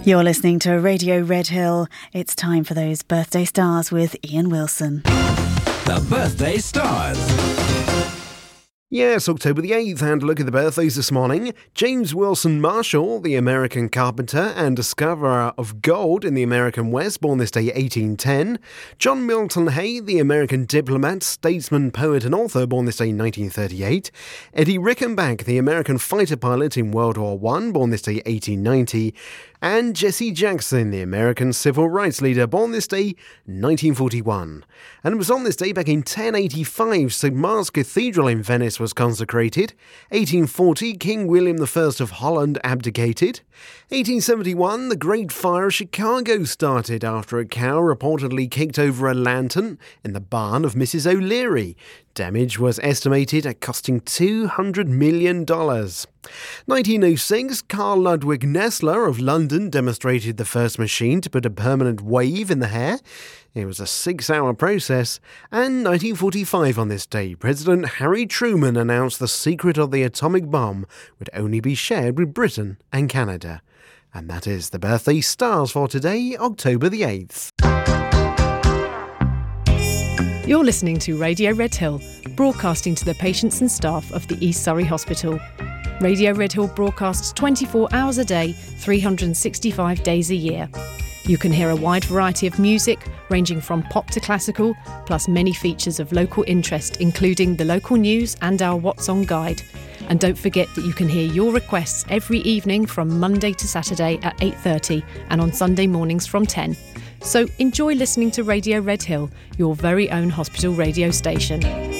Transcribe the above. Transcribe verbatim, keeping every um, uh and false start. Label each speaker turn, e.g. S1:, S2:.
S1: You're listening to Radio Red Hill. It's time for those birthday stars with Ian Wilson.
S2: The Birthday Stars.
S3: Yes, October the eighth, and look at the birthdays this morning. James Wilson Marshall, the American carpenter and discoverer of gold in the American West, born this day eighteen ten. John Milton Hay, the American diplomat, statesman, poet and author, born this day nineteen thirty-eight. Eddie Rickenback, the American fighter pilot in World War One, born this day eighteen ninety. And Jesse Jackson, the American civil rights leader, born this day nineteen forty-one. And it was on this day back in ten eighty-five, Saint Mark's Cathedral in Venice was consecrated. eighteen forty, King William the First of Holland abdicated. eighteen seventy-one, the Great Fire of Chicago started after a cow reportedly kicked over a lantern in the barn of Missus O'Leary. Damage was estimated at costing two hundred million dollars. nineteen oh six, Carl Ludwig Nessler of London demonstrated the first machine to put a permanent wave in the hair. It was a six-hour process. And nineteen forty-five on this day, President Harry Truman announced the secret of the atomic bomb would only be shared with Britain and Canada. And that is the birthday stars for today, October the eighth.
S4: You're listening to Radio Red Hill, broadcasting to the patients and staff of the East Surrey Hospital. Radio Red Hill broadcasts twenty-four hours a day, three hundred sixty-five days a year. You can hear a wide variety of music, ranging from pop to classical, plus many features of local interest, including the local news and our What's On guide. And don't forget that you can hear your requests every evening from Monday to Saturday at eight thirty and on Sunday mornings from ten. So enjoy listening to Radio Red Hill, your very own hospital radio station.